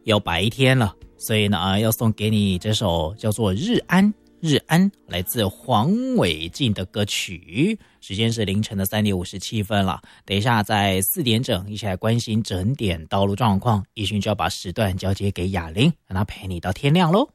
要白天了，所以呢要送给你这首叫做《日安》。日安来自黄伟晋的歌曲，时间是凌晨的3:57了。等一下在4点整一起来关心整点道路状况，一迅就要把时段交接给雅玲，让她陪你到天亮咯。